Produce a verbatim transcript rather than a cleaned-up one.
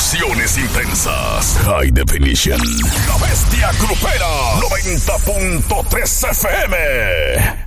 Emociones intensas. High Definition. La Bestia Grupera. noventa punto tres F M.